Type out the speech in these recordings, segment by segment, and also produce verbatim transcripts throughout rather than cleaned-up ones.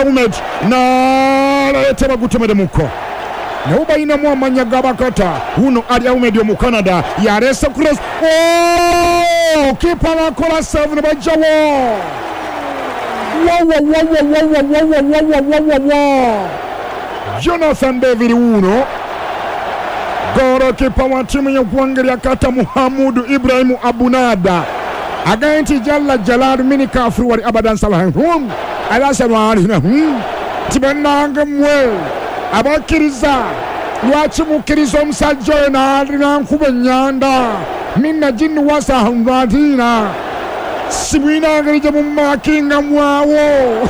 Ahmed na lete bagutomere muko ne bayina mu amanya gabakata uno Ali Ahmed yo mu Canada yaresa cross oh kipa wakola save bajawo wow wow wow wow wow wow wow wow wow Jonathan David uno goro kipa wa timu ya kuangalia kata Muhammadu Ibrahim Abunada againti Jalla Jalal minika Afriwari abadan salah hum alasa wali na hum tibananga mwe abakiriza lwachi mukirizo msajjo na na nkube nyanda minna jinnu wasa hungatina sibina ngalije mu makinga mwawo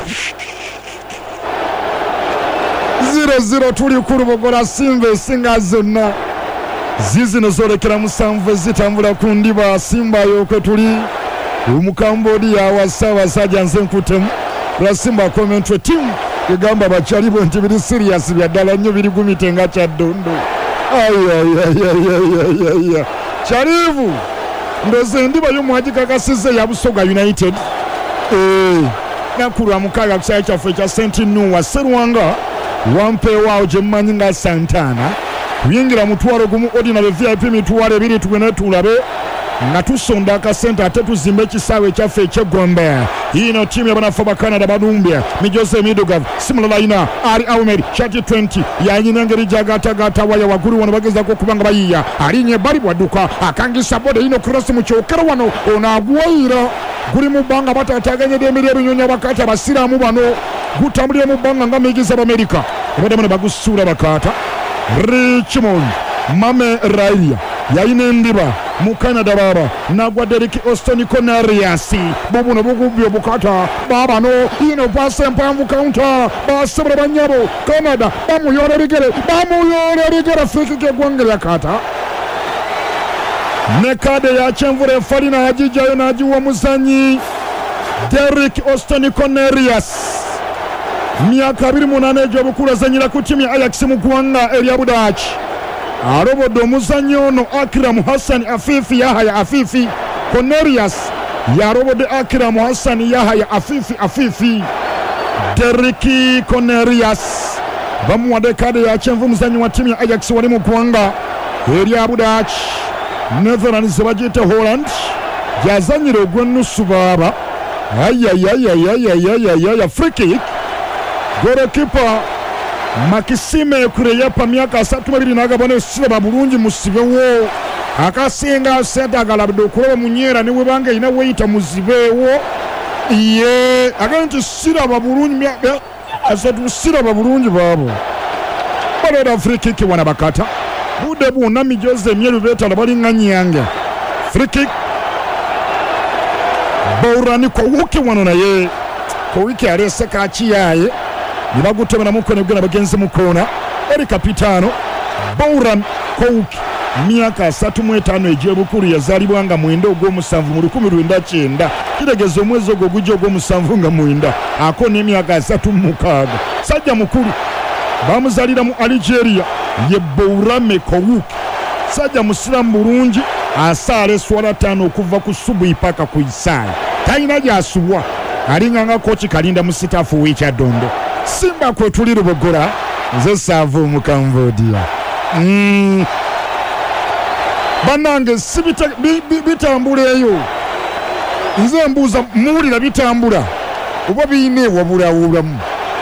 zero zero tuli kurubogora Simba singa zonna zizino zolekera musanvu zitambula kundiba Simba yoko tuli mu Cambodia wasawa sajja nsenkutemu la Simba commentary team igamba bachalibo nti biri serious byadala nnyo biri gumitenga cha dondo ay ay ay ay ay ay Charivu ndoze ndiba yo mwajika kasize ya Busoga United eh nakuru amukaga kusaya cha fecha Sentinu wa Serwanga wampe wao jemanyi nga Santana wingira mutwaro gumu ordinary V I P mitwaro biri tugene tulabe nga tusonda ka center atatu zimbe kisawe cha fecha Gombe ino timu ya banafa Canada badumbia Mijose Midogav simula ina Ali Ahmed shati twenty yanyine ngeri jagata gata waya waguru wano bageza ko kubanga bayiya alinye bali bwaduka akangisa bode ino cross mu cyokero wano onagwira guri mu banga batataganye de miliyoni nyonya bakati abasiramu bano gutambulye mu banga ngamigiza America bode bano bagusura bakata Richmond Mame Raya yayine ndiba mu Canada baba nagwa Derek Austin Conariasi bubuno bugubyo bukata baba no ino passe mpamvu counter basebra banyabo Canada bamuyore rigere bamuyore rigere friki gwangela kata nekade ya chemvure farina yajijayo na ajiwa muzanyi Derek Austin Conarias miaka abiri munane jo bukura zanyira ku timu ya Ajax mu Gwanga Elia Budachi arobodo omuzannyo ono Akram Hassan Afifi Yahaya Afifi Cornelius yarobodo Akram Hassan Yahaya Afifi Afifi Deriki Cornelius bamuwade kade ya chenvu muzannyo wa timu ya Ajax wali mu Gwanga Elia Budachi Netherlands bajite Holland yazanyira ogwennusu baba ayayayayayayayaya free kick goalkeeper Makisime kureya pa myaka asatu babiri nagabone sire babulungi musibewo akasinga seta galabdo kuroba munyera niwe bange ina weita muzibewo iye aganti sire babulungi myaka asatu sire babulungi babo balera free kick wana bakata bude buna Mijose myeru beta bali nganyange free kick Bourani ko wuki wano naye ko wiki arese kachi yaye nibagutemera mukone bwana bagenzi mukona eri kapitano Bouran Kouki miaka asatu mu etaano ejebukuru yazalibwanga mwenda ogw'omusanvu mu lukumi lwenda cyenda kiregezo omwezi ogwo gujja ogw'omusanvu nga mwenda ako n'emyaka asatu mu mukaaga sajja mukulu bamuzalira mu Algeria ye Bourame Kouki sajja musiramu bulungi asaala eswala ttaano okuva ku subu ipaka ku Isaayi talina gy'asubwa alinga nga kochi Kalinda mu sitaafu w'ekyadondo Simba kwe tuli Rubogora nze saavu mu Cambodia mm. Banange sibita bitambula eyo nze mbuuza muwulira bitambula oba biine wabulawulamu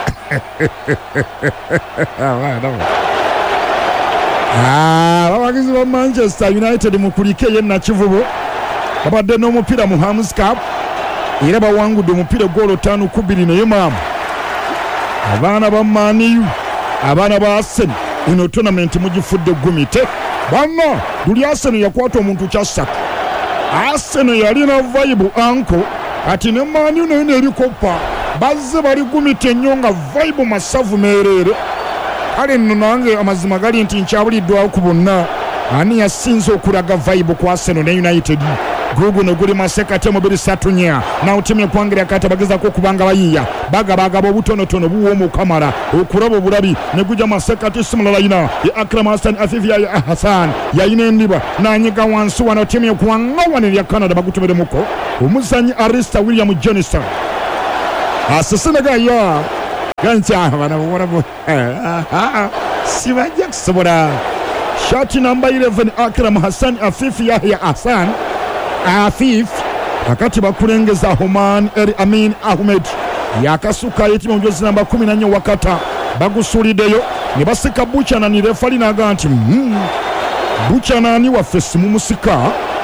abawagizi ba Manchester United mu kulike yenna kivubo babadde n'omupiira mu Hammers Cup era bawangudde omupiira goolo ttaano ku bbiri naye maamu abaana ba Maniyu abaana ba Arsenal ino tournament mugifudde gumite bana duli Arsenal yakwata omuntu kyasatu Arsenal yalina vibe anko ati ne Maniyu nayo nerikopa bazze bali gumite nnyo nga vibe masavu merere ale nno nange amazima gali nti nkyabuliddwawo ku bonna ani yasinze okulaga vibe ku Arsenal ne United gugu no guli masekate mu biri satunya na utimye kwangira kata bageza ko kubanga bayiya baga baga bo butono tono buwo mu kamera okurabo bulabi ne guja masekate simula ina ya Akram Hassan Afifi ya Hassan ya ine ndiba na nyiga wansu wana utimye kwanga wane ya Canada bagutumire muko umuzanyi Arista William Jonathan asesena ga ya kancha bana bora bo sibajja kusobola. Shati namba eleven Akram Hassan Afif Yahya Hassan Afif akati bakulengeza Oman El Amin Ahmed yakasuka yetima mjozi namba kumi na nne wakata bagusulideyo ne basika Buchanan ni refali naga nti mm, Buchanan wa fesi mu musika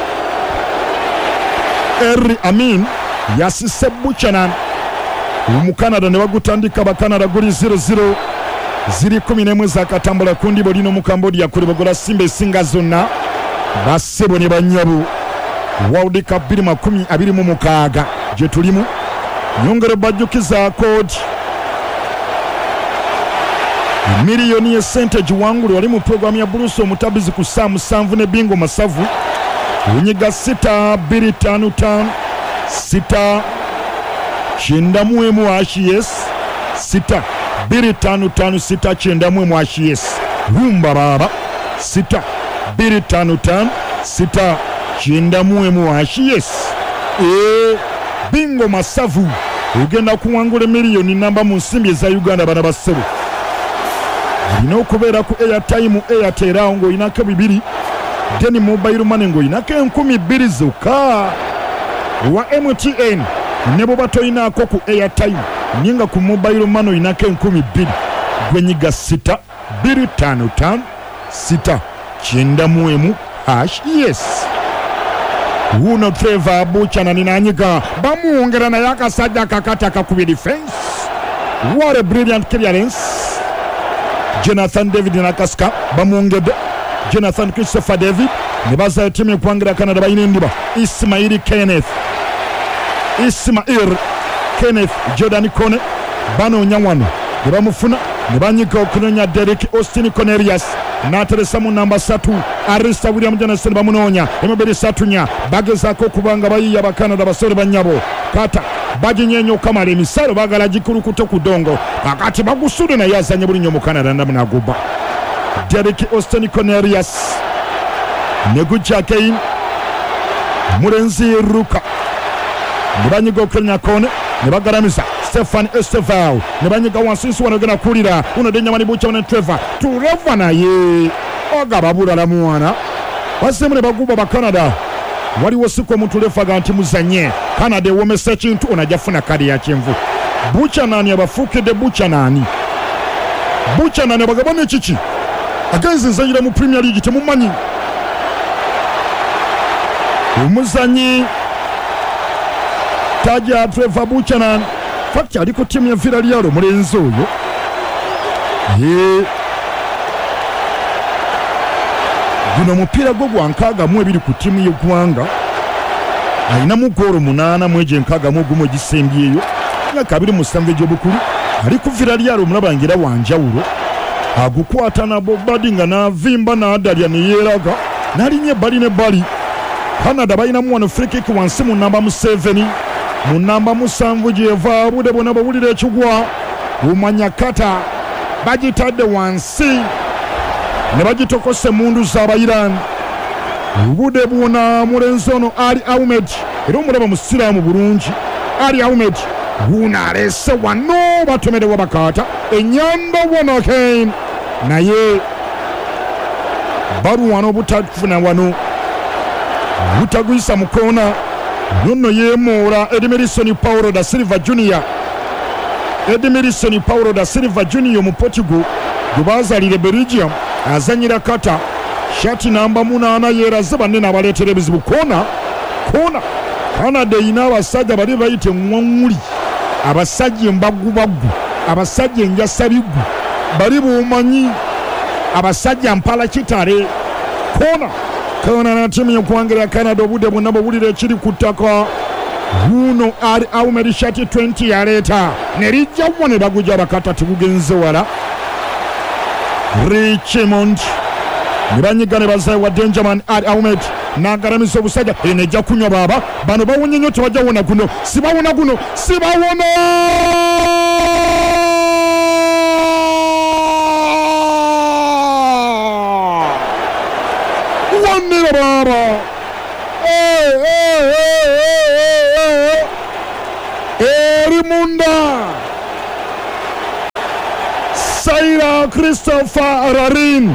El Amin yasise Buchanan mu Canada ne bagutandika ba Canada guli zero zero ziri kumi n'emwe zakatambula kundi bolino mu Cambodia kuri bagola Simba esinga zonna basebo ne banyabu World Cup bbiri makumi abiri mu mukaaga gye tulimu nyongere bajjukiza kodi miliyoni ya sente giwangulu wali mu programu ya Bruce omutabizi ku saa musanvu ne bingo masavu unyiga sita bbiri ttaano ttaano sita kyenda mu emu H S sita bbiri ttaano ttaano sita kyenda mu emu H S rumba baba sita bbiri ttaano ttaano sita kyenda mu emu H S e bingo masavu ugenda kuwangula miliyoni namba mu nsimbi za Uganda bana basebo alina okubeera ku airtime Airtel awo ng'oyinako bibiri deni mobile money ng'oyinako enkumi bbiri zokka wa M T N ne bwe batoyinaako ku airtime ninga ku mobile money oyinako enkumi bbiri gwenyiga sita bbiri ttaano ttaano sita kyenda mu emu H S Uno Trevor Buchanan nanyiga bamuwongera naye akasajja kakata kakubye defense. What a brilliant clearance. Jonathan David nakasika bamuwongedde Jonathan Christopher David ne baza timu ekwangira Canada bayina endiba Ismail Kenneth Ismail Kenneth Jordan Kone banoonya wano ne bamufuna ne banyiga okunonya Derek Austin Cornelius n'ateresa mu namba satu Arista William Jonathan bamunoonya emibiri satunya bagezaako okubanga bayiya Abakanada basore banyabo kata baginyenyo kamala emisalo bagala gikulukuto ku ddongo kakati bagusude naye azanye buli nnyo mu Canada ndamunaguba Derek Austin Cornelius ne Gujja Kane Murenzi Ruka ne banyiga okunonya Kone ne bagaramiza Stefan Estevao ne banyiga wansinsi wano gena kulira uno de nyamani Bucha wana Trevor Trevor naye ogaba bulala mwana basemule baguba ba Canada waliwo siko omuntu lefaga nti muzanye Canada ewomesa kintu onajafuna kadi ya kyenvu Buchanan abafuukidde Buchanan Buchanan bagabane kiki agenze nzanyira mu Premier League temumanyi omuzanyi Taja Trevor Buchanan fakti aliko timu ya Villarreal mulenzi oyo ye guno mupiira gwo gwa nkaaga mu ebiri ku timu y'eggwanga alina mu goolo munaana mu egyo enkaaga mu ogumu egisembyeyo myaka abiri musanvu egy'obukulu ali ku Villarreal omulabangira wanjawulo agukwata nabo badi nga n'avimba n'adalya ne yeeraga n'alinnya ebbali n'ebbali Canada balinamu wano free kick wansi mu namba mu seven mu namba musanvu gyeva bude bonna bawulira ekigwa umanya kata bagitadde wansi ne bagitokose mundu z'Abayirani bude bwona mulenzi ono Ali Ahmed era omulaba musiraamu bulungi Ali Ahmed buna alese wano batomerewa bakata enyanda wano Kane naye baru wano butafuna wano butagwisa mukona nonno yemoora Edmilson Paulo da Silva Junior Edmilson Paulo da Silva Junior mu Portugal gubazalire Belgium azanyira kata shati namba munaana yeeraze banne n'abaleetera ebizibu kona kona Canada ina abasajja bali bayite ngwanguli abasajja embagubaggu abasajja enjasabiggu bali bumanyi abasajja mpala kitale kona kona na timu y'okuwangira Canada obudde bwonna bw'obulira ekiri ku ttaka uno Ali Ahmed shati twenty yaleeta ne lijja wo ne bagujja bakata tigugenze wala Richmond ne banyiga ne bazaye wa Dangerman Ali Ahmed n'agaramiza obusajja eno ejja kunywa baaba bano bawonye nnyo tebajja wona guno sibawona guno sibawona wonnera baaba eri munda Saira Christopher Rarin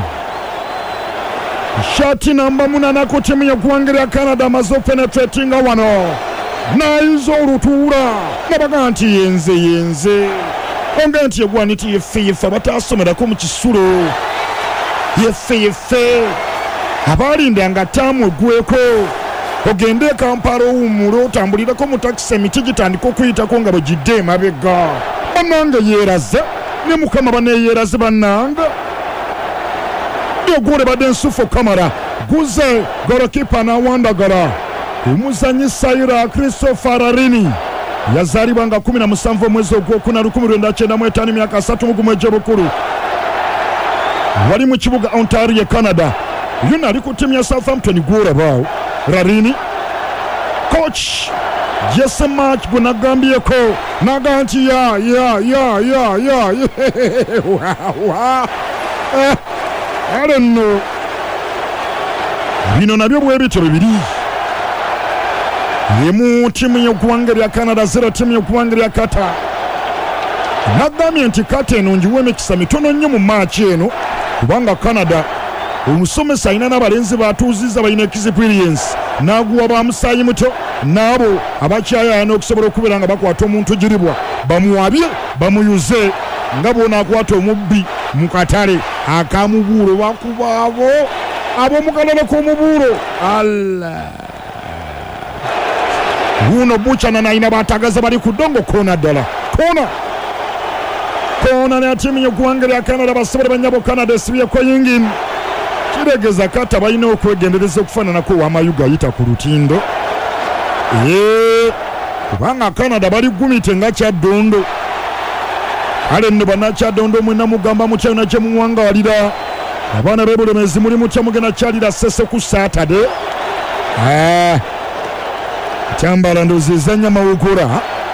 shati namba munana ku timu y'eggwanga lya Canada amaze penetratinga wano nayiza olutuula nabaga nti yenze yenze onga nti yegwaniti yeffeyeffe abataasomerako mu kisulo yeffeyeffe abalindanga ttaamu eggweko ogende e Kampala owummule otambulireko mu takisi emiti gitandika okuyitako nga bwe gidde emabega bannange yeeraze ne mukama baneyeeraze bannanga yogole badde nsufu kamara guze golokipa n'awandagala omuzanyi Saira Christopher Rarini yazaalibwa nga kumi na musanvu omwezi ogwokuna lukumi lwenda kyenda mu etaano emyaka asatu mu gumu egy'obukulu wali mu kibuga Ontario Canada yona ali ku ttiimu ya Southampton gwolabaawo Rarini coach Jesse March gwe nagambyeko naga nti ya ya ya ya ya I don't know bino nabyo bwe bityo bibiri yemu timu y'eggwanga lya Canada zero timu y'eggwanga lya Qatar nagambye nti Qatar eno njiwa emikisa mitono nnyo mu match eno kubanga Canada omusomesa alina n'abalenzi batuuzizza balina experience n'aguwa ba musaayi muto n'abo abakyayaana okusobola okubeera nga bakwata omuntu giribwa bamuwabye bamuyuze nga bw'onaakwata omubbi mu katale akamubuulo bakuba abo ab'omu kalala k'omubuulo alla guno buchana naina batagaza bali ku ddongo koona ddala koona koona ne tiimu y'eggwanga lya Canada basobole banyabo Canada esibyeko yingini kiregeza Kata balina okwegendereza okufaananako w'amayuga ayita ku lutindo ee kubanga Canada bali gumite nga kyaddondo kale nno bannakyaddondo mwena mugamba mutya yona kye muwangaalira abaana b'ebulemezi muli mutya mugenda kyalira sese ku Saturday ah Tambala ndozezanya mawugura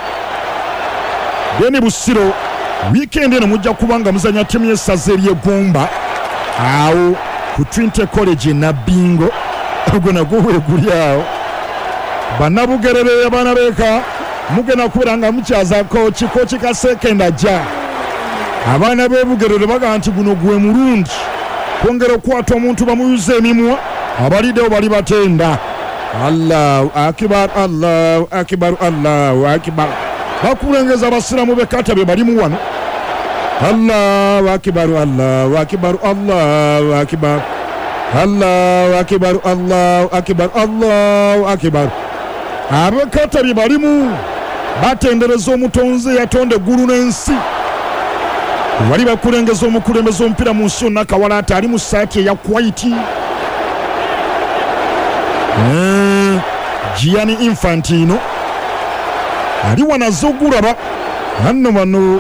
Deni Busiro weekend eno mujja kubanga muzanya timu y'essaza ery'eggumba awo ku Trinity College na Bingo ogwo nagwo weeguli awo bannabugerere abaana beeka mugenda kubeera nga mukyazaako kikoki ka second ajja abaana b'ebugerere baga nti guno gwe mulungi kwongera okukwata omuntu bamuyuza emimwa abaliddewo bali batenda Allahu akbar Allahu akbar Allahu akbar bakulengeza abasiramu be Kata be balimu wano Allahu akbar Allahu akbar Allahu akbar Allahu akbar Allahu akbar Allahu akbar abe Kata be balimu batendereza omutonzi yatonde eggulu n'ensi wali bakulengeza omukulembeza omupiira mu nsi yonna Kawalaata ali mu ssaati eya white Mm, Gianni Infantino ali wanazogulaba hanno bano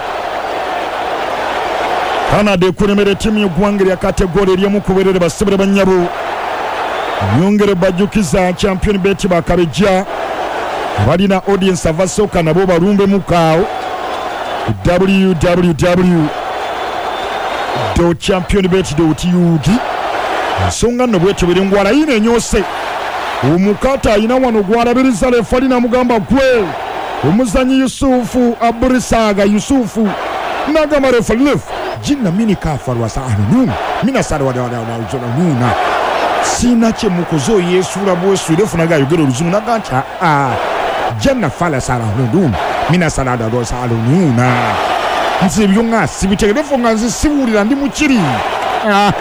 Canada ekulemera ttiimu y'eggwanga lya kategori ery'emu kubeerera basobole bannyabo nyongere bajjukiza champion bet bakabejja abalina audience avasooka nabo balumbe mukaawo w w w dot champion bet dot u g ensonga nno bwetyo biri ngwala yina enyoose omukata ayina wano gwalabiriza lefa alina mugamba gwe omuzanyi Yusufu Aburisaga Yusufu nagamba lefa lef jina mini kafarwa sa'anun mina sara wada wada wada nuna sina che mukozo yesura bwesu lefu naga yogero luzumu nagancha ah janna fala sara nuna mina sara da do sara nuna nsi byonga sibitege lefu nganzi siwulira ndi mukiri ah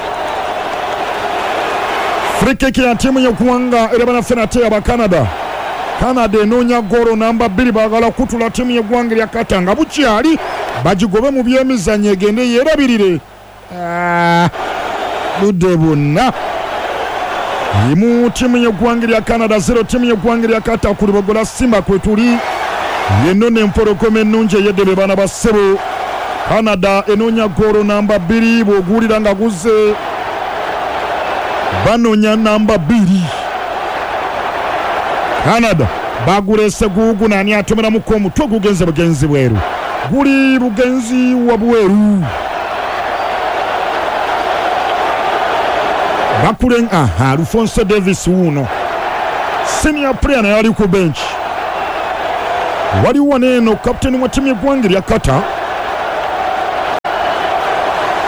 Frikiki ya timu y'eggwanga erabana fenate aba Canada Canada enoonya goro namba bbiri baagala kutula timu y'eggwanga lya Qatar nga bukyali bagigobe mu byemizannyo egende yeerabirire budde bonna yimu timu y'eggwanga lya Canada zero timu y'eggwanga lya Qatar ku lubogola Simba kwe tuli yenno n'empologoma ennungi eyedde be baana ba ssebo Canada enoonya goro namba bbiri bw'oguwulira nga guzze banonya namba bbiri Canada bagulese gugu nani atomera muko omutwe gugenze bugenzi bweru guli bugenzi wa bweru bakulen aha Alfonso Davis uno senior player na yali ku bench wali waneno captain wa timu y'eggwanga lya Qatar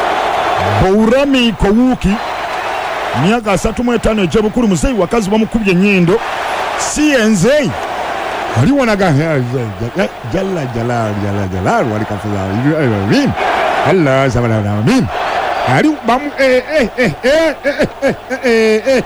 Bourami Kowuki myaka asatu mu etaano egy'obukulu muzeeyi wakazi bamukubye ennyindo si enze ali wanaga jalla jalal jalla jalal wali kafuza amin Allah sabana amin ali bamu eh eh eh eh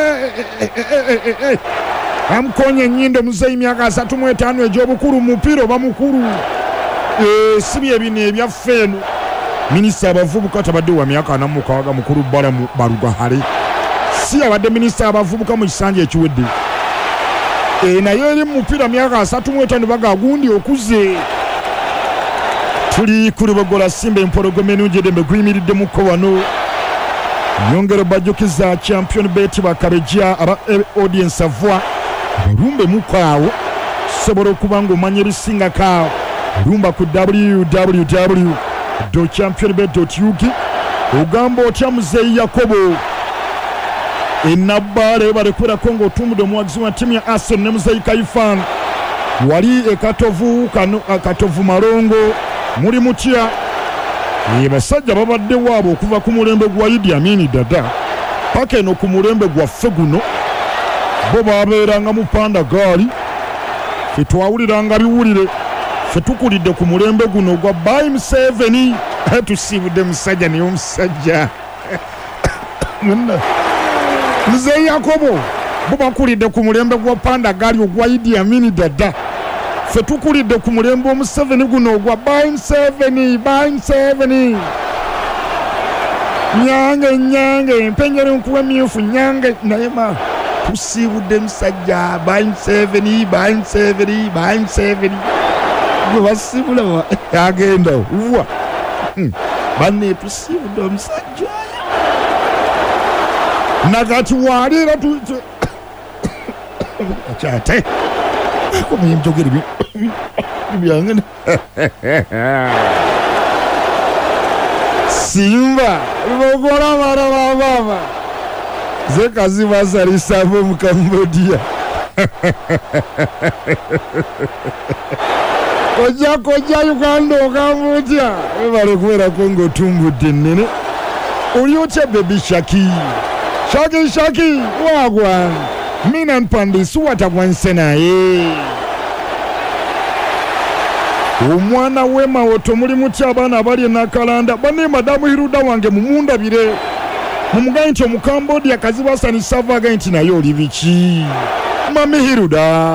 eh amkonye nnyindo muzeeyi myaka asatu mu etaano egy'obukulu mupiro bamukulu eh sibye bine ebyaffe eno Minisita abavubuka tabadde wa myaka ana mu mukaaga mukulu bala mu baluga hali si abadde minisita abavubuka mu kisanja ekiwedde e naye eri mupira myaka asatu mu etaano baga gundi okuze tuli ku Lubogola Simba empologoma ennungi edembe guyimiriddemukko wano nyongero bajjukiza champion bet bakabejja aba audience avwa balumbe mukaawo sobola okuba ng'omanya ebisinga kaawo lumba ku www do champion bet dot u k ogamba otya muzeeyi Yakobo ennabbale balekwera ngo otumudde omuwagizi wa ttiimu ya Arsenal ne muzeeyi Kaifan wali ekatovu kano akatovu malongo muli mutya basajja babadde waabo okuva ku mulembe gwa Idi Amin Dada paka eno ku mulembe gwaffe guno bo babeeranga mu panda gaali ffe twawuliranga biwulire ffe tukulidde ku mulembe guno gwa Bayi Museveni tusiibudde musajja naye omusajja muzeeyi Yakobo bo bakulidde ku mulembe gwa panda gaali ogwa Idi Amin Dada ffe tukulidde ku mulembe omuseveni guno ogwa Bayi Museveni Bayi Museveni nyange nyange mpenyere nkuwe myufu nyange naye ma tusiibudde musajja Bayi Museveni Bayi Museveni Bayi Museveni basibula agenda uwa banne tusiibudde omusajja nakati waliira akyate akomuyinjogeri byange Simba Lubogola mara baba ze kazi basalisavo mu Cambodia koja koja Uganda okamutya ebale kubeera kongo tumbudde nnene oli otya baby Shaki Shaki Shaki wagwan mina mpandisi watagwanse naye omwana w'emawoto muli mutya abaana abali enakalanda banne madamu Hiruda wange mumundabire mumugaye nti omukambodia kazibasanisa avaga nti naye oli biki mami Hiruda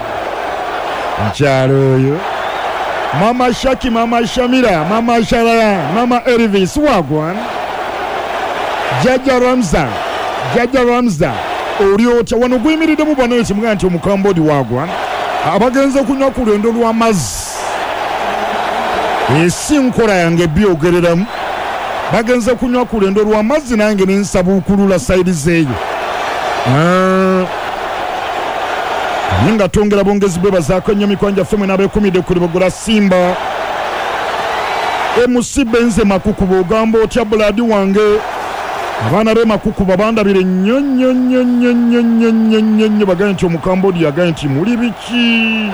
nkyalo oyo Mama Shaki, Mama Shamira, Mama Sharaya, Mama Elvis wagwan Jaja Ramza, Jaja Ramza Oriota wano guyimiridde mu bano ekimuga nti omukambodi wagwan abagenze kunywa ku lwendo lw'amazzi esi nkola yange byogereramu bagenze kunywa ku lwendo lw'amazzi nange nensaba okulula sayidi zeeyo Ninga tongera bongezi beba zako nyomi kwanja femu na bekumide ku Lubogola Simba emusi benze makuku bogambo otya buladi wange abana be makuku babanda bire nnyo nnyo nnyo nnyo nnyo nnyo nnyo nnyo nnyo bagaye nti omukambodi yagaye nti muli biki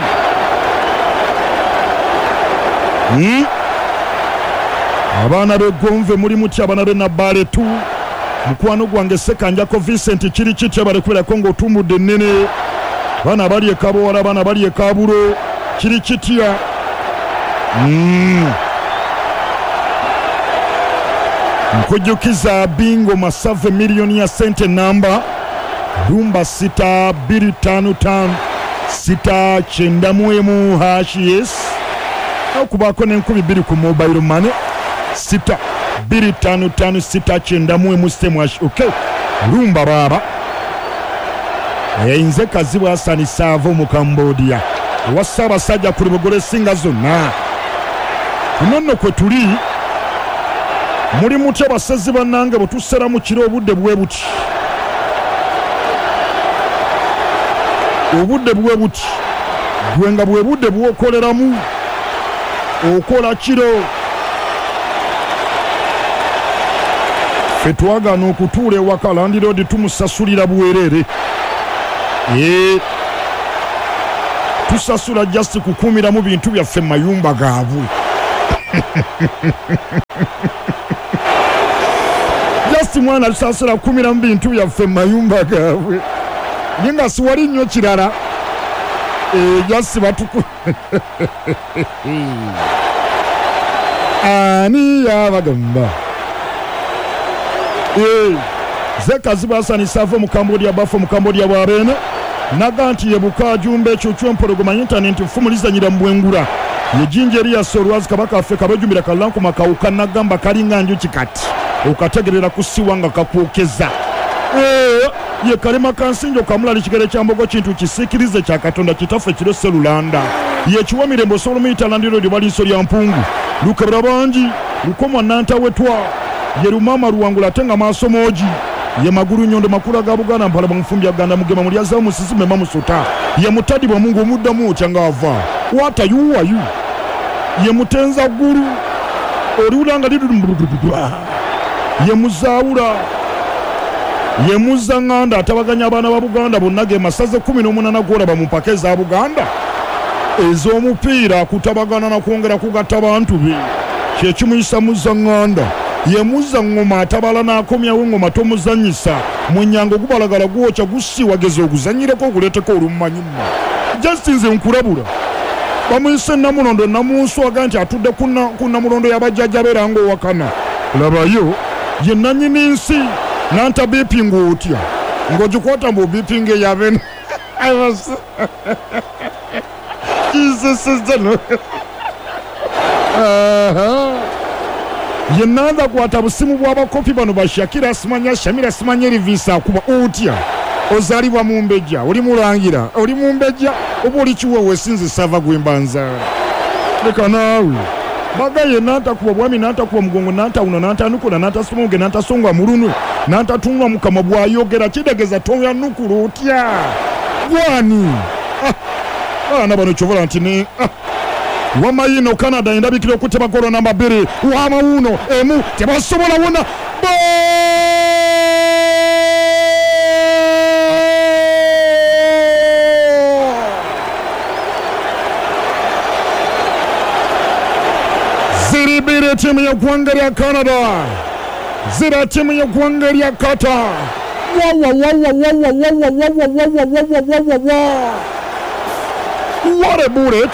hmm? abana be Gonve muli mutya abana be Nabbale tu mukwano gwange Sekanjako Vincent kiri kitya balekubera kongo otumudde nnene bana bali ekabowala bana bali ekabulo kiri kitya mm. Nkujjukiza bingo masave milioni ya sente namba lumba sita biri tano tano sita chenda muemu hashi yes okubako n'enkumi bbiri ku mobile money sita biri tano tano sita chenda muemu system hashi okay lumba baba Einze kazibu asani savo mu Cambodia wasaba sajja ku Lubogola singa zonna kunono kwe tuli muri mutya basazi bannange butusera mu kiro obudde bwe buti obudde bwe buti gwenga bwe budde bwokoleramu okola kiro fetwagana okutuula ewaka Land Road tumusasulira buwerere Ye tusasula just kukumira mu bintu byaffe mayumba gaabwe just mwana alisasira kumi na bintu yaffe mayumba gaabwe yenga siwali nnyo kirala e just batuku ani yabagamba e zekazi basanisa fo mu Cambodia bafo mu Cambodia bwabene naganti yebuka jumbe ekyo ky'empologoma internet mfumulizanyira mu bwengula yejinjeri ya Sorwazi kabaka affe kabajumbira kalanku makawuka nagamba kalinga njuki kati okategerera kusiwanga kakwokeza eh ye kalema kansinjo kamula likigere kya mbogo kintu kisikirize kya Katonda kitaffe kiro selulanda ye kiwamire mbosolo mita landiro libali nsoli ya mpungu lukabira banji lukomwa nanta wetwa ye lumama luwangula tenga maaso moji ye maguru nyondo makula ga Buganda mpala bamfumbya ganda mugema muri azawo musisime mamusuta ye mutadi bwa Mungu omuddamu kyangava what are you are you ye mutenza guru olulanga lidu ye muzawula ye muzanganda atabaganya abana ba Buganda bonnage masaze kumi n'omunana gola bamupake za Buganda ezo omupiira kutabagana na kwongera kugatta bantu be kye kimuyisa muzanganda ye muzangoma atabala n'akomyawo ngoma tomuzanyisa munyango gubalagala gwocha gusiwa gezo oguzanyireko okuleteko olumanyuma Justinze nkulabula bamuyise namulondo namunswaga nti atudde kuna mulondo yabajjajja berango wakana labayo ye nanyini nsi nanta bipingo otya ngojukwata mbo bipinge yaben I was Jesus is the Lord uh-huh. ye nanda kwata busimu bw'abakopi bano bashakira simanya shamira simanya rivisa kuba otya ozalibwa mu mbejja oli mulangira oli mu mbejja oba oli kiwewe sinzi sava gwembanza leka naawe bagaye nanta kuba bwami nanta kuba mugongo nanta uno nanta nukula nanta sumoge nanta songwa mulunwe nanta tunwa mukama bwayogera kidegeza tonya nukulu otya gwani ah ana bano chovola ntine ah wamayino Canada endabikira okuteba golo namba bbiri wama uno emu tebasobola wona ziribiri timu ya gwanga lya Canada zira timu ya gwanga lya Qatar wawa wawa wawa wawa wawa wawa wawa wawa what a bullet.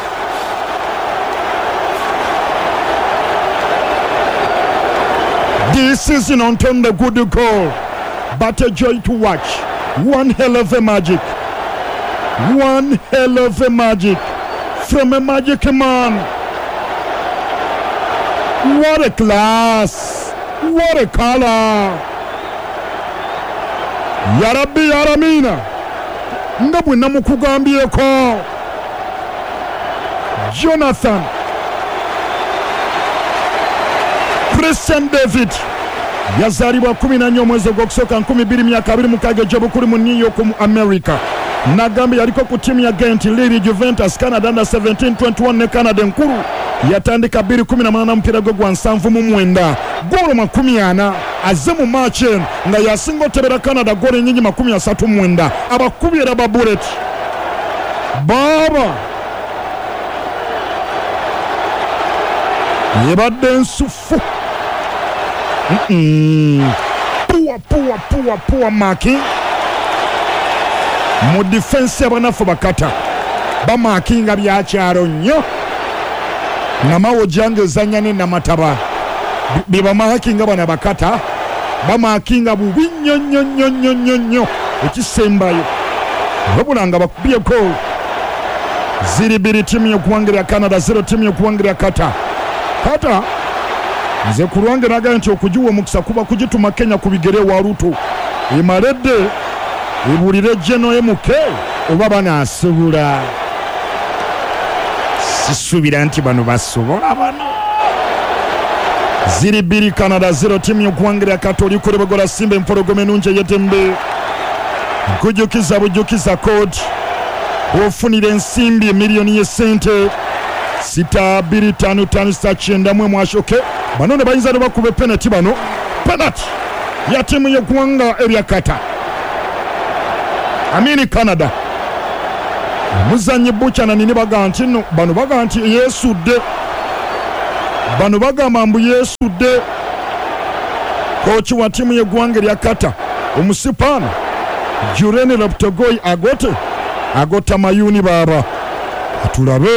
This is an on the good goal, but a joy to watch. One hell of a magic. One hell of a magic from a magic man. What a class. What a color. Yarabi Yaramina. Ndabwe namukugambyeko. Jonathan Christian David yazalibwa kumi na nnya omwezi gw'okusooka nkumi bbiri myaka abiri mukaaga egy'obukulu mu New York mu America nagambe yaliko ku timu ya Gent Lille Juventus Canada under seventeen twenty-one ne Canada enkulu yatandika bbiri kumi na munaana mupiira gwe gwa nsanvu mu mwenda goolo makumi ana azze mu match nga yasinga otebera Canada goolo ennyingi makumi asatu mu mwenda abakubi era ba bullet baba yebadde ensufu puwa puwa puwa puwa maki mu defense y'abanafu bakata bamakinga byakyalo nnyo namawo jange zanya ne namataba bibamakinga bana bakata bamakinga bubi nnyo nnyo nnyo nnyo nnyo nnyo ekisembayo wabulanga bakubye goal ziri bbiri timu y'okuwangira Canada zero timu y'okuwangira Qatar Kata nze kulwange naga nti okujiwa mukisa kuba kujituma Kenya kubigere wa Ruto imaredde ibulire jeno emuke oba bana asubula sisubira nti bano basobola bano ziri bbiri Canada zero timu y'okuwangira Katoli kule bagola Simba empologome nunje yetembe kujukiza bujukiza code ofunire ensimbi miliyoni y'esente sita bbiri ttaano ttaano sita kyenda mwe mwashoke bano ne bayinza ne bakube penalty bano penalty ya timu y'eggwanga erya Qatar amini Canada muzanyi buchana nini baga nti no bano baga nti yesudde bano bagamba mbu yesudde kochi wa timu y'eggwanga erya Qatar omusipano Jureni Laptogoi agote agota mayuni baba atulabe.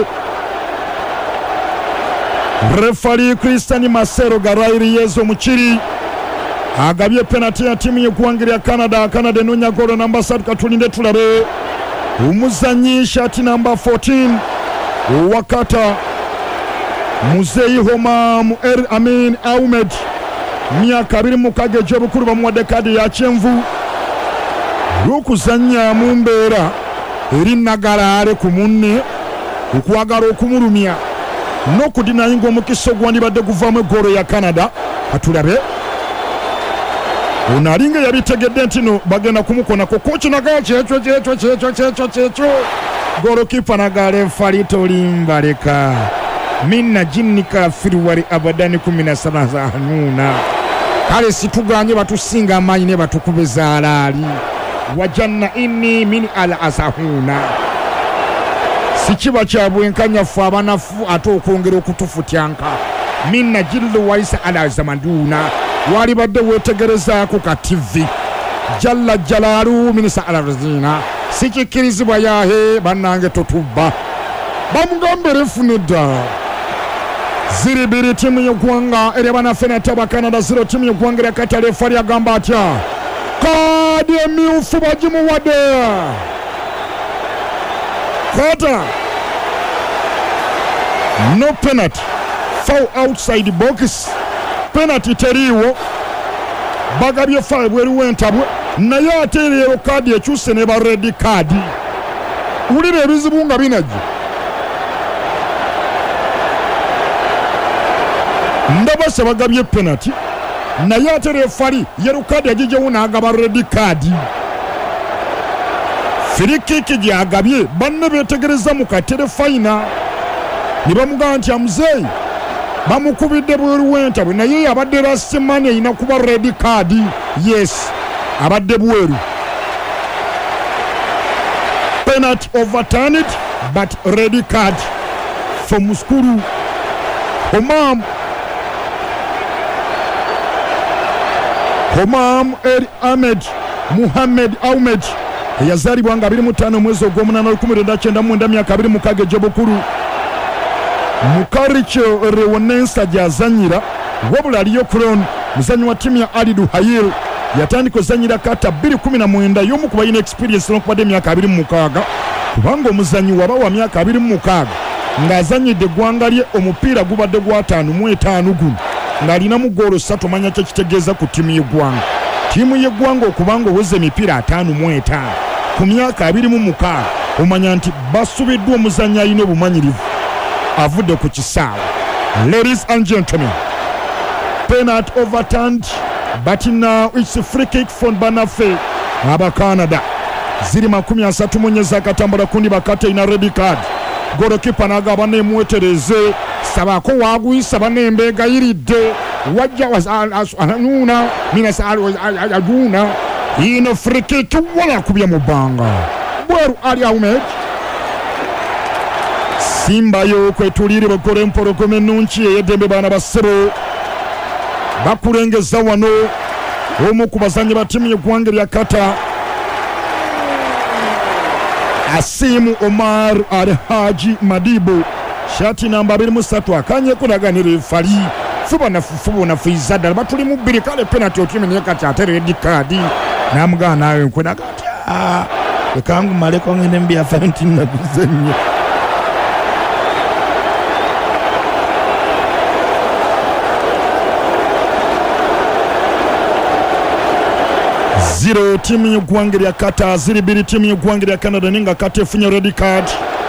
Refari Christian Masero Garairi Yezo Muchiri agabye penalty ya timu y'eggwanga erya Canada. Canada enonya golo namba satu katulinde tulabe. Umuzanyi shati namba fourteen wa Qatar Muzeyi Homam Er Amin Ahmed myaka abiri mukaaga egy'obukulu bamuwadde kadi ya kyenvu olw'okuzannya mu mbeera eri nagalaale ku munne okwagala okumulumya n'okudinayinga omukisa ogwandibadde guvaamu eggoolo ya Canada. Atulabe ono alinga yabitegedde nti no bagenda kumukonako kochi nagala kyekyo kyekyo kyekyo kyekyo kyekyo golokipa nagala enfali tolimbaleka minna jinnika firwari abadani kumi na saba za hanuna kale situganye batusinga amaanyi ne batukubeza alaali wajanna inni min ala asahuna sikiba kya bwenkanyafu abanafu ate okwongera okutufutyanka minna jillu waisa ala zamanduna wali badde wetegerezaako ka T V jalla jalalu minisa ala razina sikikirizibwa yahe bannange totubba bamugambere funedda ziri biri timu y'eggwanga erya banafenata ba Canada zero timu y'eggwanga erya Qatar refari agamba atya kadi emyufu bagimuwadde Qatar no penalty foul outside box penalty teriiwo bagabye foul bweru w'entabwe naye ate leero kadi ekyuse ne ba red card. Wulira ebizibu nga binajja ndaba se bagabye penalty naye ate refari yero kadi agijewo n'agaba red card. Free kick gyagabye banne beetegereza mu katere fayina ne bamugamba nti amuzeeyi bamukubidde bweru w'entabwe naye yabadde rasimani eyina kuba red card. Yes abadde bweru penalty overturned but red card for Muskuru Homam Homam El Ahmed Muhammad Ahmed eyazaalibwa nga abiri mu ttaano omwezi ogw'omunaana lukumi lwenda kyenda mu mwenda myaka abiri mukaaga egy'obukulu Mukaricho Rewonensa gyazanyira wabula aliyo Crown muzanyi wa timu ya Alidu Hayil yatandika ozanyira Qatar bbiri kumi na mwenda y'omu ku balina experience n'okubadde emyaka abiri mu mukaaga kubanga omuzanyi waba wa myaka abiri mu mukaaga ng'azanyidde eggwanga lye omupiira gubadde gwa ttaano mu etaano guno ng'alinamu ggoolo ssatu omanya kyo kitegeeza ku ttiimu y'eggwanga. Ttiimu y'eggwanga okubanga oweza emipiira ataano mu etaano ku myaka abiri mu mukaaga omanya nti basubiddwa omuzanyi alina obumanyirivu avudde ku kisaawe. Ladies and gentlemen, penalty overturned but now it's a free kick from Banafe aba Canada. Ziri makumi asatu mu nnya zakatambula kundi bakate ina red card. Golokipa n'agamba neemwetereze sabako waaguyisa banembeegayiridde wajja wasanuna minasalaguna ino free kick wala kubya mu bbanga bweru Ali Ahmed Simba yo kwetulire bakole empologome ennungi ey'eddembe baana basebo bakulengeza wano omu ku bazanyi ba ttiimu y'eggwanga erya Qatar Asimu Omar Alhaji Madibo shati namba abiri mu ssatu akanye kulaganira efali fuba na fufubo na fuizada batuli mu bbiri kale penalty otimu ne kati ate red card namugana nawe nkwena kati ah ekangu maleko ngene mbi ya seventeen na kuzenya zero timu y'eggwanga erya Qatar ziri bbiri timu y'eggwanga erya Canada ninga kati efunye red card.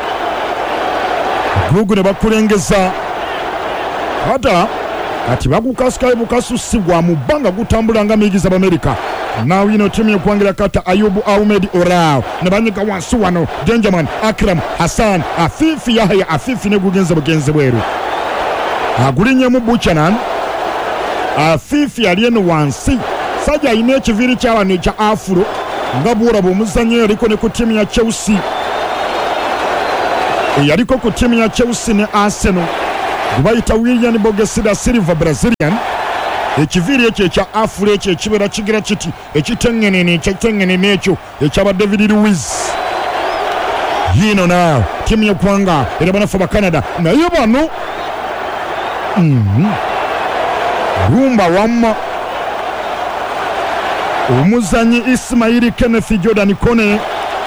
Gugu ne bakulengeza Qatar kati bagukasikaye bukasusibwa mu bbanga gutambula nga miyigiza b'Amerika. Now ino timu y'eggwanga erya Qatar Ayubu Ahmed Orao ne banyiga wansi wano Benjamin Akram Hassan Afifi Yahya Afifi ne gugenze bugenze bweru agulinyemu Buchanan Afifi alieno wansi sajja ayina ekiviri ky'abantu ekya afuro nga bwolaba omuzannyo yaliko ne ku ttiimu ya Chelsea eyaliko ku ttiimu ya Chelsea ne Arsenal gwe bayita William Bogesida Silva Brazilian ekiviiri ekyo ekya afula ekyo ekibeera kigira kiti ekitengenene ekitengenene ekyo ekyaba David Luiz yino naawe tiimu y'eggwanga era banafu aba Canada naye bano lumba wamma omuzanyi Ismail Kenneth Jordan Kone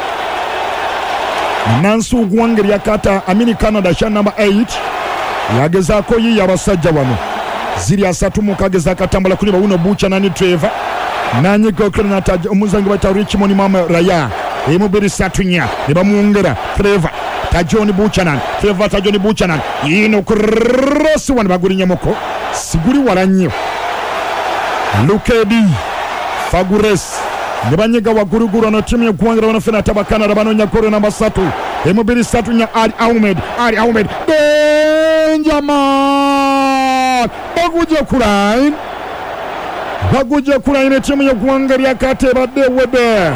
Nancy Ugwange lyakata Amini Canada sha number eight yagezaako yiya abasajja bano ziri asatu mukageza akatambula kuli bawuno Bucha nani Trevor nanyi Gokrenata omuzanyi bata Richmond Mama Raya emubiri satunya ne bamuongera Trevor Tajoni Buchanan Trevor Tajoni Buchanan yino cross one bagulinya moko siguli wala nnyo Lukedi Fagures ne banyega waguruguru na timu y'eggwanga banafena tabakanada banonya koro namba satu emubiri satunya Ali Ahmed Ali Ahmed Benjamin baguje kulain baguje kulain timu y'eggwanga lyakate badde webe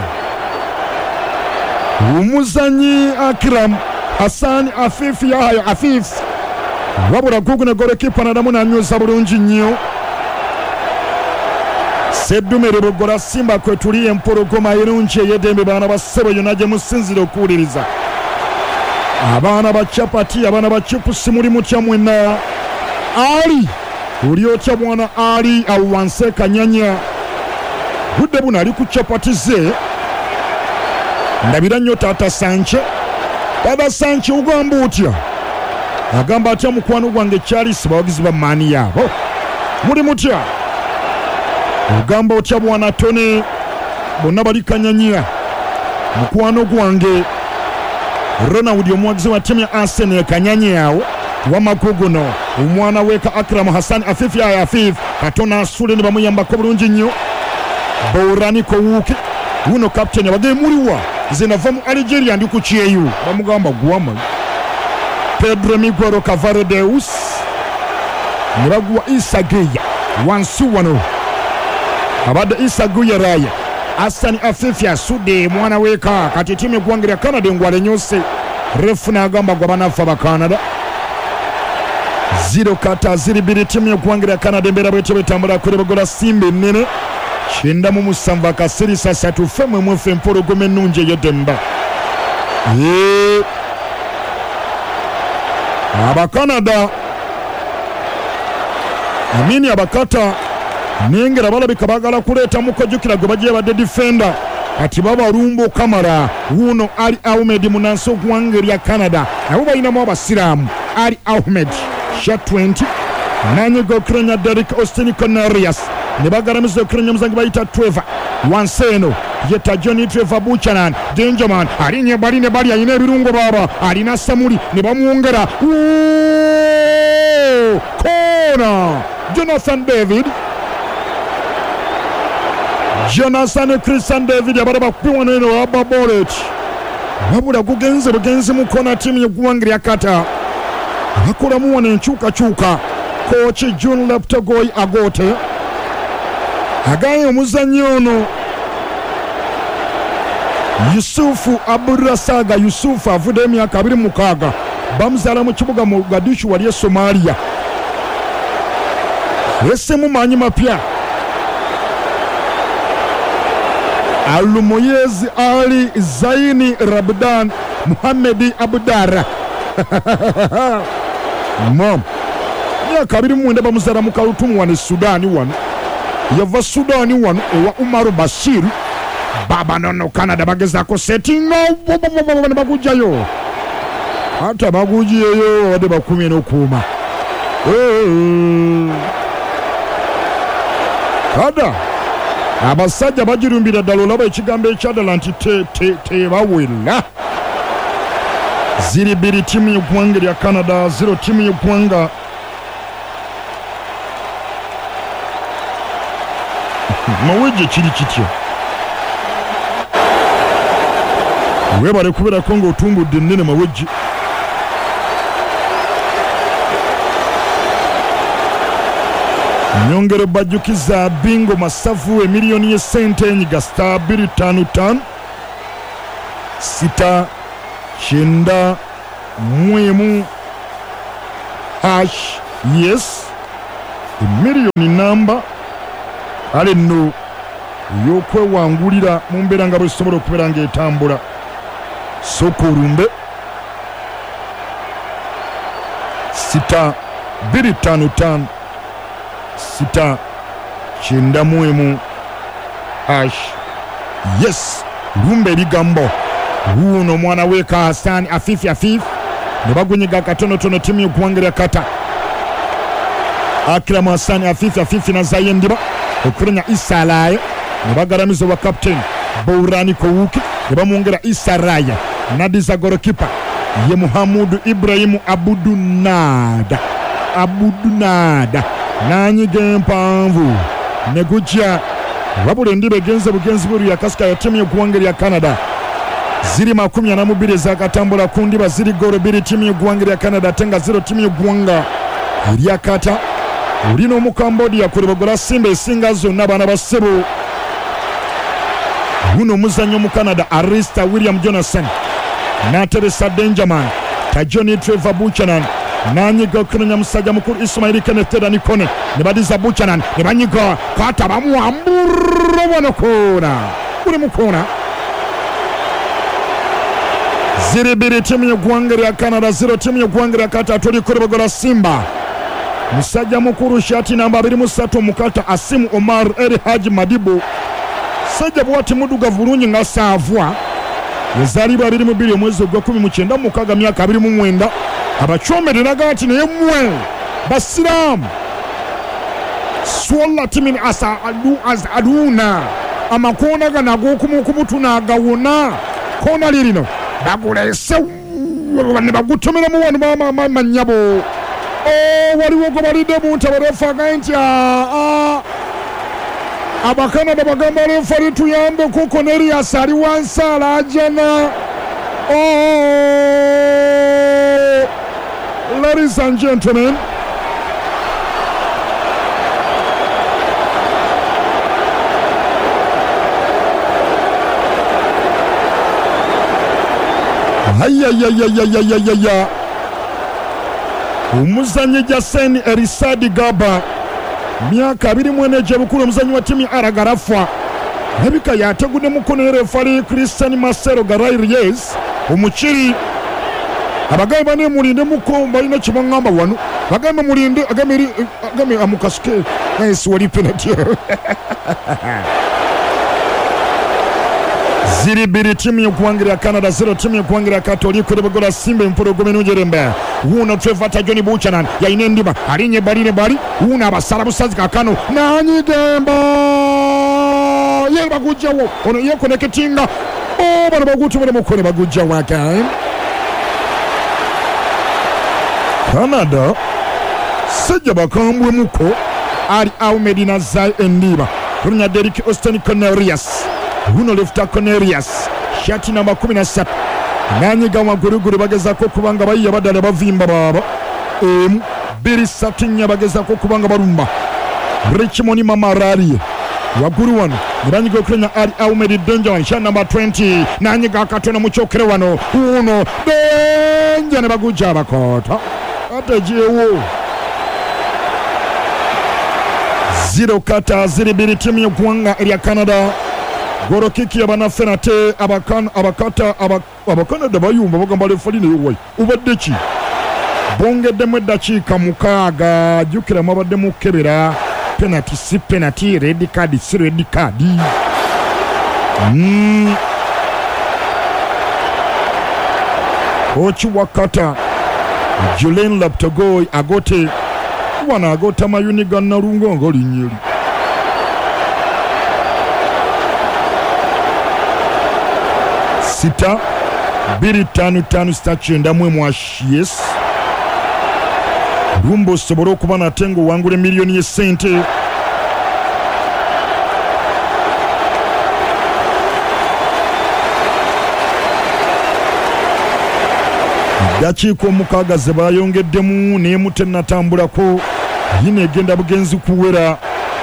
umuzanyi Akram Hassan Afif Yahya Afif wabula gugune goalkeeper nadamu nanyuza bulungi nnyo Seddumere Bogola Simba kwe tuli empologoma irungi ey'eddembe baana ba ssebo yonna gye musinzira okuwuliriza abaana ba Chapati abaana ba Chipusi muli mutya mwenna Ali oli otya mwana Ali awo wansi Kanyanya budde buno ali ku Chapati ze ndabira nnyo taata Sanche taata Sanche ugamba otya agamba atya mukwano gwange Charles bawagizi ba maani yaabo muli mutya ugamba otya bwana Tone bonna bali Kanyanya mukwano gwange Ronald omuwagizi wa timu ya Arsenal ya Kanyanya yawo wamakuguno omwana weka Akram Hassan Afif ya Afif Katona asule ne bamuyambako bulungi nnyo Borani Kowuki uno captain abage muliwa zinava mu Algeria ndi ku Kyeyu bamugamba gwama Pedro Miguel Cavaredeus nibagwa Isageya wansu wano abadde Isageya Raya Hassan Afif ya sude mwana weka kati timu y'eggwanga Canada ngwale nyose refu n'agamba gwa banafa ba Canada zero kata ziri biri timu y'eggwanga Canada embeera bwetyo betambula kule bagola Simba ennene kyenda mu musanvu akasirisa satu femme mwefe empologoma ennungi ey'eddemba aba Canada amini abakata nengera balabika bagala kuleeta mukojjukira gwe bagiye badde defender kati baba Lumbo Kamara wuno Ali Ahmed munansi ogwanga erya Canada abo balinamu abasiraamu Ali Ahmed sha twenty nanyi Gokrenya Derek Austin Cornelius ne bagaramiza Gokrenya muzangi bayita Trevor Wanseno yeta Johnny Trevor Buchanan Benjamin alinye bali ne bali ayina ebirungo baba alina Samuli ne bamuongera kona Jonathan David Jonathan Christian David abaraba kupiwa neno aba Bolet wabula gugenze bugenzi mukona timu y'eggwanga lya Kata akola muwana enkyuka kyuka coach June Leptogoy Agote agaye omuzannyi ono Yusufu Abdurasaga Yusufu avudde emyaka abiri mu mukaaga bamuzaala mu kibuga Mogadishu wali e Somalia ese mumanyi mapya Alumoyez Ali Zaini Rabdan Muhammedi Abdara Mom ya kabiri mwenda bamuzaala mu Khartoum wane Sudani wano yava Sudani wano ewa Umaru Bashir baba nono Canada bagezaako settinga ne bagujayo ate bagujiyeyo wadde bakumye n'okuuma kada abasajja bagirumbira ddala olaba ekigambo ekyadala nti tebawera ziri bbiri timu y'eggwanga lya Canada zero timu y'eggwanga mawejje kiri kityo webale kubeerako ng'otumbudde ennene mawejje nyongere bajjukiza Bingo Masavu emiliyoni y'essente enyiga star bbiri ttaano ttaano sita kyenda mu emu hash yes emiliyoni namba ale nno yokwewangulira mu mbeera nga bwesobola okubeera ng'etambula sooka olumbe sita bbiri ttaano ttaano sita kyenda mu emu ash yes lumba ebigambo wuuno omwana w'eka Hassan Afifi Afifi ne bagunyiga katonotono timu y'eggwanga lya Kata Akram Hassan Afifi Afifi nazaye ndiba okulenya Issa Alaye ne bagalamiza wa captain Bourani Kowuki ne bamwongera Issa Raya Nadiza gorokipa ye Muhammadu Ibrahimu Abudu Nada Abudu Nada nanyiga empanvu ne gujja wabula endiba egenze bugenzi bweru ya kasika ya timu y'eggwanga lya Canada ziri makumi ana mu bbiri zakatambula ku ndiba ziri goro bbiri timu y'eggwanga lya Canada ate nga zero timu y'eggwanga erya Kata olina omu Cambodia ku lubogola Simba esinga zonna abaana ba ssebo guno omuzannyo mu Canada Arista William Jonathan n'ateresa Dangerman Tajoni Trevor Buchanan nanyiga okunenya musajja mukulu Ismail Kenneth Teda Nikone ne badiza Buchanan ne banyiga Kata bamuwambura wano koona buli mu koona ziri bbiri timu y'eggwanga lya Canada zero timu y'eggwanga lya Kata tuli ku lubogola Simba musajja mukulu shati namba abiri mu ssatu omukata Asimu Omar Eri Haji Madibo sajja bwati mudugavu bulungi nga saavwa yazaalibwa abiri mu bbiri omwezi ogwa kumi mu kyenda mu mukaaga myaka abiri mu mwenda abacyomereraga ati naye mmwe basiraamu swalla timin asa adu az aduna amakoona gano ag'okumukumu naagawona koona lirino bagulese ne bagutomeramu wano manyabo waliwo gwe balidde mu ntebe refaga nti Abakanada bagamba lefa lituyambe ku Cornelius ali wansi alajana. Oh, ladies and gentlemen, ayayayayayayaya omuzanyi Jasen Erisadi Gaba myaka abiri mwene jebukulu omuzanyi wa timu Aragarafa ebika yategudde mukono refari Christian Marcelo Garay Reyes omukiri abagaye bane mulinde mukomba ina kibangamba wano bagambe mulinde agamiri agame amukasike esi wali penalty ziri biri timu y'eggwanga Canada zero timu y'eggwanga Katolika libogola Simba empologome n'ujerembe wuno Trevor Tajoni Buchanan yaine ndiba alinye bali ne bali wuno abasala busazi kakano nanyigemba yeba gujjawo ono yeko neketinga o bano bagutumule mukole bagujjawo again Canada sejja bakambwe muko ali Ahmed Nazai endiba kunya Derrick Austin Cornelius Uno lifta Cornelius shati namba kumi na saba nanyiga waguruguru bagezako kubanga bayiya badala bavimba baba emu biri satinya bagezako kubanga barumba Richmond Mamarari waguru wano niranyiga okulenya Ali Ahmed Danger shati namba twenty nanyiga akatona muchokere wano uno Danger ne bagujja abakota ate jewo zero kata ziri biri timu y'eggwanga erya Canada Goro kiki abanafenate abakan abakata abakana dabayumba bagamba lefaline yowe ubaddechi bongedde mu dakiika mukaaga jukira mabadde mu kebera penalty si penalty red card si red card mm. Ochi wakata Julen Laptogoy agote wana agota mayuni ganna lungo ngoli nyeri sita biri tanu tanu statue ndamwe mwashies rumbo soboro kubana tengo wangure milioni ye sente dakiiko mukaaga ze bayongeddemu n'emute natambulako yine egenda bugenzi kuwera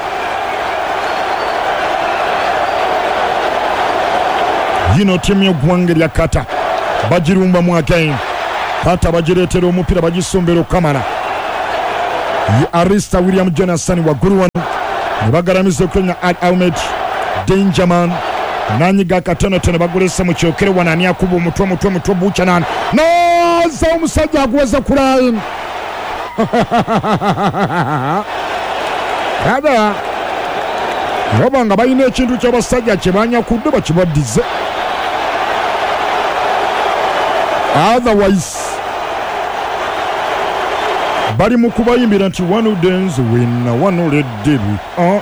yino timu y'eggwanga lya Kata bagirumba mu again Kata bagireetera omupira bagisombera okamala ye Arista William Jonathan waggulu wano ne bagalamiza okulenya Ali Ahmed Dangerman nanyiga akatonotono bagulese mu kyokere wanani akuba omutwe omutwe omutwe Buchanan naza omusajja aguweza ku line kada oba nga balina ekintu ky'abasajja kye banyakudde bakibaddize otherwise bali mu kubayimbira nti wano denze wenna wano leddebi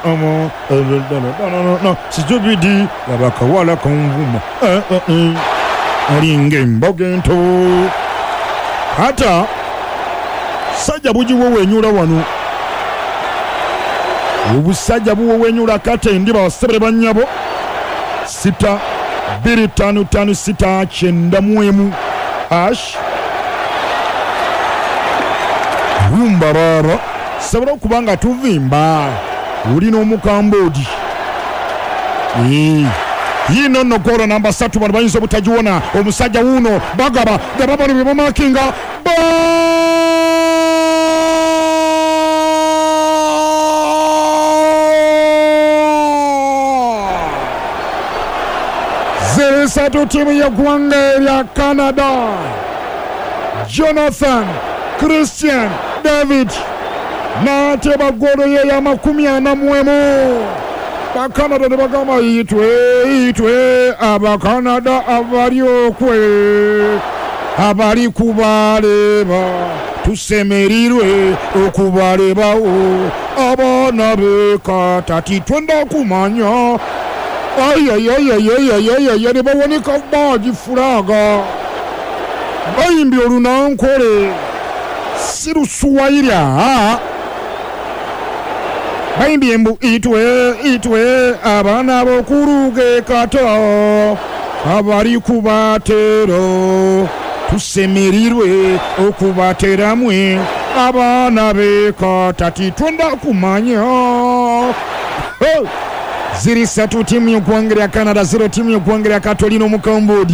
sijubidi abakawala konvuma alinga emboga ento ata sajja bugiwewenyula wano obusajja buwewenyula kata endiba basebere banyabo sita bbiri ttaano ttaano sita kyenda mu emu ash Rumba baba sabira okubanga tuvimba uli n'omukambodi yino nno golo namba satu bano bayinza obutagiwona omusajja wuno bagaba gababano bye bamakinga zero satu timu y'eggwanga erya Canada Jonathan Christian David n'ateba golo ye ya makumi ana mu emu Bakanada ne bagamba yitwe yitwe Abakanada abali okwe abali kubaleba tusemerirwe okubalebawo abaana bekatati twenda kumanya ayayayayayayaya ne bawonika baagi fulaga bayimbi olunankole sirusuwaira bayimbi embu itwe itwe abaana b'okuluge kata abali kubatero tusemerirwe okubateramwe abaana bekatati twenda kumanya ziri satu timu y'eggwanga lya Canada zero timu y'eggwanga lya Katolina omukambodi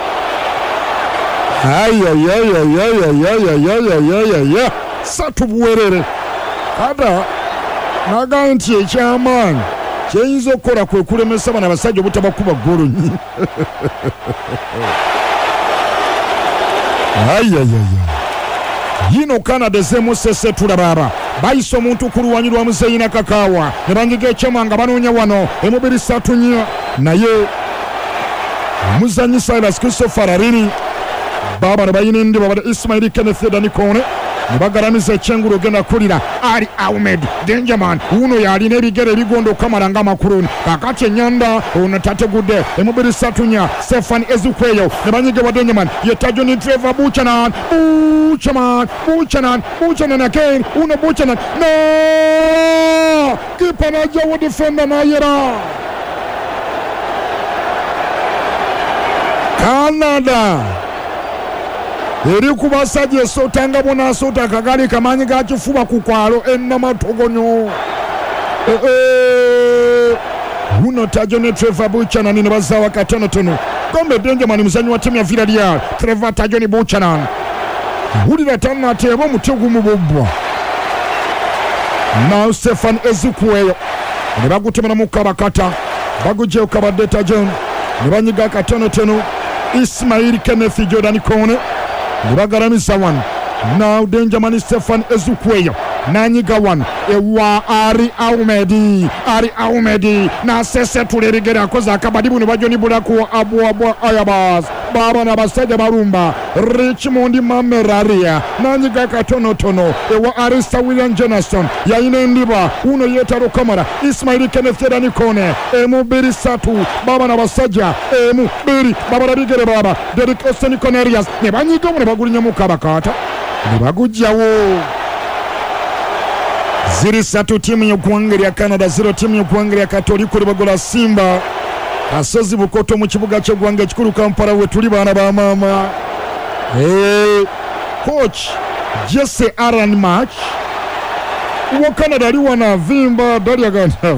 ayayayayayayayayayaya satu buwerere kada naga nti ekyamaanyi kyeyinza okukola kwe kulemesa bano abasajja obutabakuba ggolo nyi ayayaya yino Canada ezemusese tulababa bayise omuntu ku luwanyi lwa Muzeyina Kakawa ne banyiga ekyama nga banoonya wano emubiri satu nya naye omuzanyi Silas Christopher Arini baba ne bayina ndi baba Ismail Kenneth Danikone ne bagalamiza ekyengulu ogenda kulira Ali Ahmed Dangerman uno yalina ebigere ebigondo okamala nga makuruni kakati enyanda ono tategudde emubiri satunya Stefan Ezukweyo ne banyiga wa Dangerman yetajo ni Trevor Buchanan Buchanan Buchanan Buchanan again uno Buchanan no kipa naja wa defender na yera Canada eri kubasajja esotanga bona sota kagali kamanyi ga kifuba ku kwalo ennamatogonyo uno tajo ne Trevor Buchanan ne bazawa katonotono Gombe Dangerman muzanyi wa timu ya Villarreal Trevor tajo ne Buchanan hulira tanna tebo mutegu mu bobwa now Stefan Ezukweyo ne bagutemana mu kabakata baguje ukabadde tajo ne banyiga katonotono Ismail Kenneth Jordan Kone Ragaramisa one. Now Dangerman Stefan Ezukweyo nanyiga one ewa Ali Ahmed Ali Ahmed na sese tulerigera koza akabadibu ne bajoni bulaku abu abu ayabas baba na basajja barumba Richmond Mameraria nanyiga katono tono ewa Arista William Jonathan yaine ndiba uno yetaro kamera Ismail Kenneth Danikone emu biri satu baba na basajja emu biri baba na bigere baba Derek Austin Cornelius ne banyiga mu bagulinya mu kabakata ne bagujjawo ziri satu timu y'eggwanga lya Canada zero timu y'eggwanga lya Katoliko libagola Simba asozi bukoto mu kibuga ky'eggwanga ekikulu Kampala we tuli baana ba mama hey, coach Jesse Aaron March wa Canada ali wana vimba dali aganda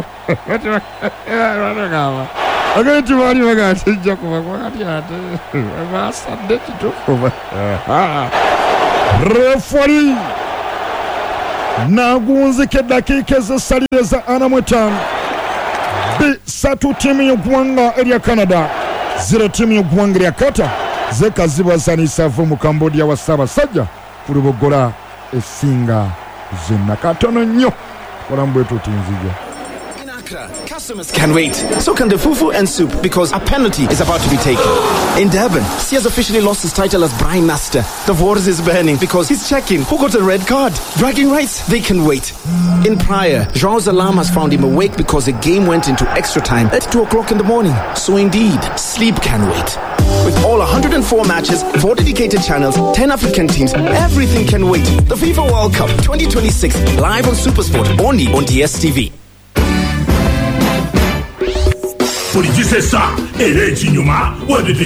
agati bali bagati jja kuba kwati ate basadde kitukuba referee nagunzika eddakiika ez'essalire za ana mu etaano bisatu ttiimu y'eggwanga erya Canada zero ttiimu y'eggwanga erya Qatar zekazibwasanisa mu Cambodia wa Ssaabasajja ku lubogola essinga zonna katono nnyo kola mbwe tutinzija. Customers can wait. So can the fufu and soup because a penalty is about to be taken. In Durban, he has officially lost his title as Brine Master. The waters is burning because he's checking who got a red card. Bragging rights, they can wait. In Praia, João Zalam has found him awake because the game went into extra time at two o'clock in the morning. So indeed, sleep can wait. With all one hundred four matches, four dedicated channels, ten African teams, everything can wait. The FIFA World Cup twenty twenty-six live on SuperSport only on D S T V. Politisesa, ele de Numa, o